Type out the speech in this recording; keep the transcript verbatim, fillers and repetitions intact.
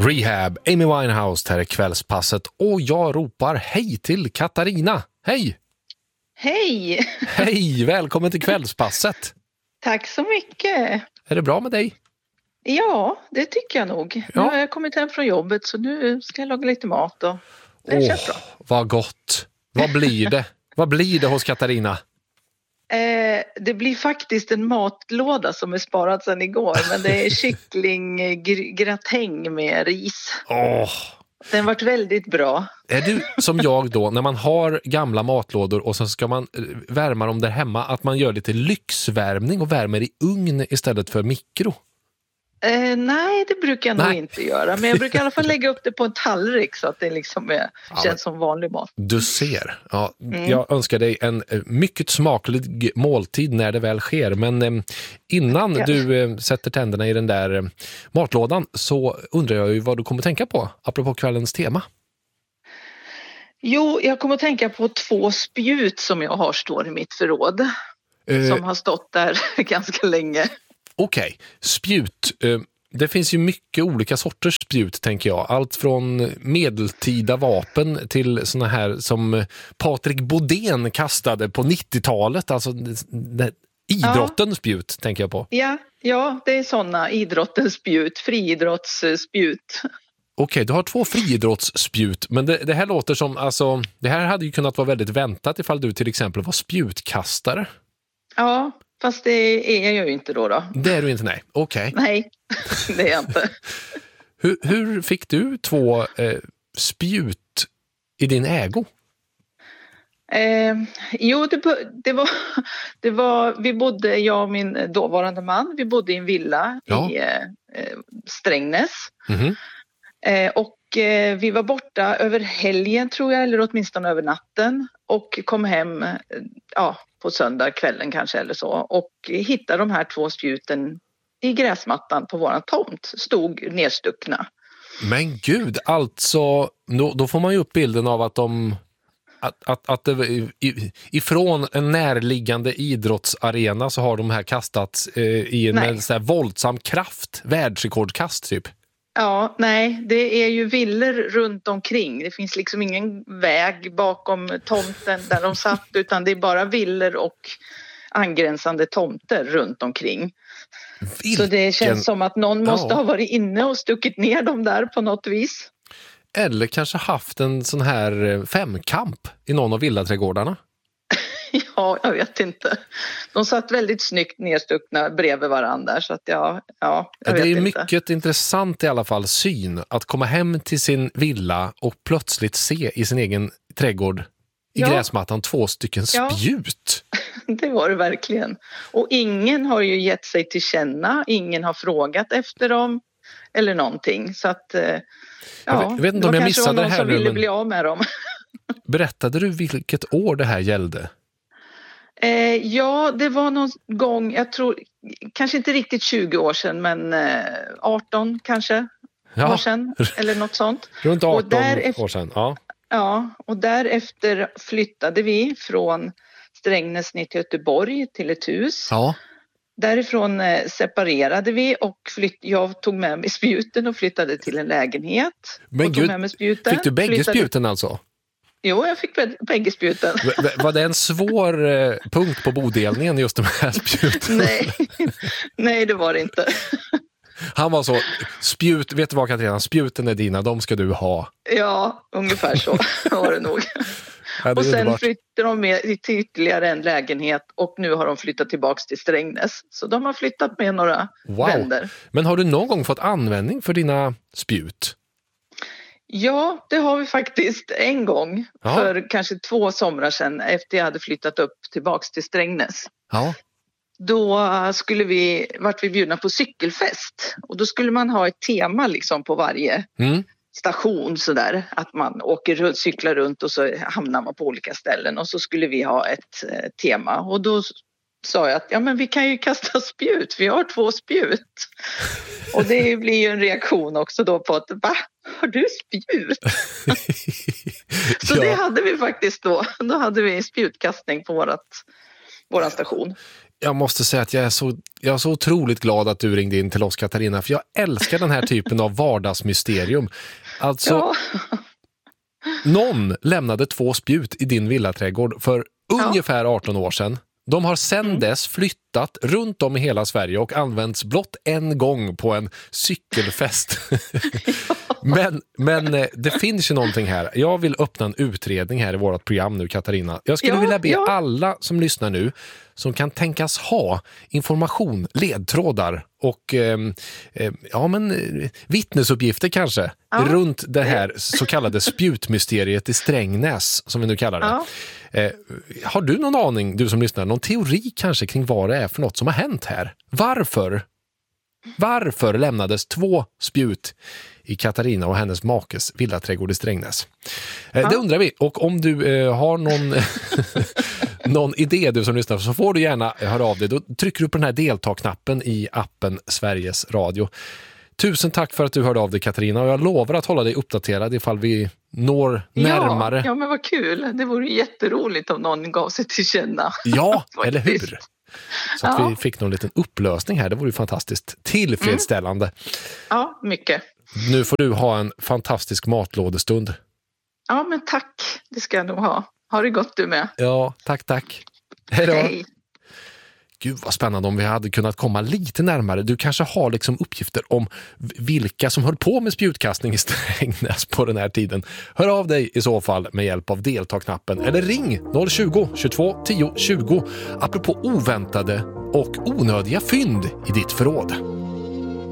Rehab, Amy Winehouse, här är kvällspasset och jag ropar hej till Katarina. Hej! Hej! Hej, välkommen till kvällspasset. Tack så mycket. Är det bra med dig? Ja, det tycker jag nog. Ja. Nu har jag kommit hem från jobbet så nu ska jag laga lite mat och det Åh, känns bra. vad gott. Vad blir det? Vad blir det hos Katarina? Eh, det blir faktiskt en matlåda som är sparad sedan igår, men det är kycklinggratäng med ris. Åh. Den har varit väldigt bra. Är du som jag då, när man har gamla matlådor och så ska man värma dem där hemma, att man gör lite lyxvärmning och värmer i ugn istället för mikro? Eh, nej, det brukar jag nog Nej. inte göra. Men jag brukar i alla fall lägga upp det på en tallrik så att det liksom är, Ja, känns som vanlig mat. Du ser. Ja, Mm. Jag önskar dig en eh, mycket smaklig måltid när det väl sker. Men eh, innan Ja. du eh, sätter tänderna i den där eh, matlådan så undrar jag ju vad du kommer tänka på, apropå kvällens tema. Jo, jag kommer att tänka på två spjut som jag har står i mitt förråd. Eh, Som har stått där ganska länge. Okej, spjut. Eh, det finns ju mycket olika sorters spjut, tänker jag. Allt från medeltida vapen till såna här som Patrik Bodén kastade på nittiotalet. Alltså det, idrottens spjut, tänker jag på. Ja, ja, det är sådana idrottens spjut, friidrottsspjut. Okej, du har två friidrottsspjut, men det, det här låter som, alltså, det här hade ju kunnat vara väldigt väntat ifall du till exempel var spjutkastare. Ja, fast det är jag ju inte då då. Det är du inte, nej. Okej. Nej, det är jag inte. Hur, hur fick du två eh, spjut i din ägo? Eh, jo, det, det, var, det var, vi bodde, jag och min dåvarande man, vi bodde i en villa Ja. i eh, Strängnäs. Mhm. Eh, och eh, vi var borta över helgen tror jag, eller åtminstone över natten. Och kom hem eh, ja, på söndag kvällen kanske eller så. Och hittade de här två spjuten i gräsmattan på våran tomt. Stod nedstuckna. Men gud, alltså, då, då får man ju upp bilden av att de... Att, att, att det, i, ifrån en närliggande idrottsarena så har de här kastats eh, i en, en så här våldsam kraft, världsrekordkast typ. Ja, nej, det är ju villor runt omkring. Det finns liksom ingen väg bakom tomten där de satt, utan det är bara villor och angränsande tomter runt omkring. Vilken... Så det känns som att någon måste Ja. ha varit inne och stuckit ner dem där på något vis. Eller kanske haft en sån här femkamp i någon av villaträdgårdarna. Ja, jag vet inte. De satt väldigt snyggt nedstuckna bredvid varandra. Så att ja, ja, jag Det vet är inte. mycket intressant i alla fall syn att komma hem till sin villa och plötsligt se i sin egen trädgård i Ja. gräsmattan två stycken Ja. spjut. Det var det verkligen. Och ingen har ju gett sig till känna. Ingen har frågat efter dem. Eller någonting. Så att, eh, ja, Jag vet inte om jag missade det här som nu, ville men- bli av med dem. Berättade du vilket år det här gällde? Eh, ja, det var någon gång, jag tror, kanske inte riktigt tjugo år sedan, men eh, arton kanske Ja, år sedan, eller något sånt. runt och arton därefter- år sedan. Ja. Ja, och därefter flyttade vi från Strängnäs ner till Göteborg till ett hus. Ja. Därifrån eh, separerade vi och flytt, jag tog med mig spjuten och flyttade till en lägenhet. Men och tog gud, med mig spjuten. Fick du bägge Flyttade- spjuten alltså? Jo, jag fick bä- bägge spjuten. V- v- Var det en svår eh, punkt på bodelningen just de här spjuten? Nej. Nej, det var det inte. Han var så, spjut, vet du vad Katarina, spjuten är dina, de ska du ha. Ja, ungefär så var det nog. Ja, det Och är sen underbart. flyttade de med till ytterligare en lägenhet och nu har de flyttat tillbaka till Strängnäs. Så de har flyttat med några Wow. vänner. Men har du någon gång fått användning för dina spjut? Ja, det har vi faktiskt en gång Ja. för kanske två somrar sedan efter jag hade flyttat upp tillbaka till Strängnäs. Ja. Då skulle vi, vart vi bjudna på cykelfest och då skulle man ha ett tema liksom på varje Mm. station sådär. Att man åker runt, cyklar runt och så hamnar man på olika ställen och så skulle vi ha ett eh, tema. Och då s- sa jag att ja, men vi kan ju kasta spjut, vi har två spjut. Och det blir ju en reaktion också då på att va, har du spjut? Så det Ja. hade vi faktiskt då. Då hade vi spjutkastning på vårat, våran station. Jag måste säga att jag är, så, jag är så otroligt glad att du ringde in till oss, Katarina, för jag älskar den här typen av vardagsmysterium. Alltså, ja. Någon lämnade två spjut i din villaträdgård för ja. ungefär arton år sedan. De har sedan mm. dess flyttat runt om i hela Sverige och använts blott en gång på en cykelfest. men, men det finns ju någonting här. Jag vill öppna en utredning här i vårt program nu, Katarina. Jag skulle ja, vilja be ja. alla som lyssnar nu, som kan tänkas ha information, ledtrådar och eh, ja, men, vittnesuppgifter kanske ja. runt det här så kallade spjutmysteriet i Strängnäs, som vi nu kallar det. Ja. Eh, har du någon aning, du som lyssnar, någon teori kanske kring vad det är för något som har hänt här? Varför? Varför lämnades två spjut i Katarina och hennes makes villaträdgård i Strängnäs? Eh, ja. Det undrar vi. Och om du eh, har någon, någon idé, du som lyssnar, så får du gärna höra av dig. Då trycker du på den här delta-knappen i appen Sveriges Radio. Tusen tack för att du hörde av dig, Katarina, och jag lovar att hålla dig uppdaterad ifall vi når närmare. Ja, ja men vad kul. Det vore jätteroligt om någon gav sig till känna. Ja, eller hur? Så att ja. vi fick någon liten upplösning här. Det vore ju fantastiskt tillfredsställande. Mm. Ja, mycket. Nu får du ha en fantastisk matlådestund. Ja, men tack. Det ska jag nog ha. Har det gott du med? Ja, tack, tack. Hej då. Hej. Gud vad spännande om vi hade kunnat komma lite närmare. Du kanske har liksom uppgifter om vilka som höll på med spjutkastning i Strängnäs på den här tiden. Hör av dig i så fall med hjälp av delta-knappen eller ring noll tjugo, tjugotvå, tio, tjugo apropå oväntade och onödiga fynd i ditt förråd.